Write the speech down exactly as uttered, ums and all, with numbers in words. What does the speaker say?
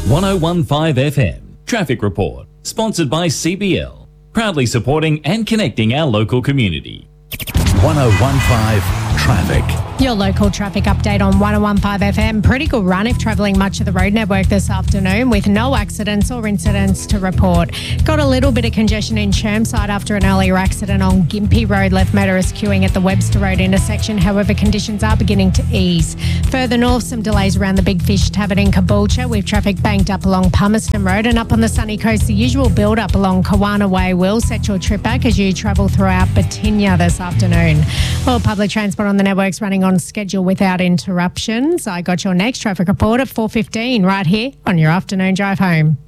one oh one point five F M Traffic Report, sponsored by C B L, proudly supporting and connecting our local community. one oh one point five Traffic. Your local traffic update on one oh one point five F M. Pretty good run if travelling much of the road network this afternoon with no accidents or incidents to report. Got a little bit of congestion in Chermside after an earlier accident on Gympie Road. Left motorists queuing at the Webster Road intersection. However, conditions are beginning to ease. Further north, some delays around the Big Fish Tavern in Caboolture with traffic banked up along Palmerston Road, and up on the sunny coast, the usual build-up along Kawana Way will set your trip back as you travel throughout Batinia this afternoon. Well, public transport on the network's running on schedule without interruptions. I got your next traffic report at four fifteen right here on your afternoon drive home.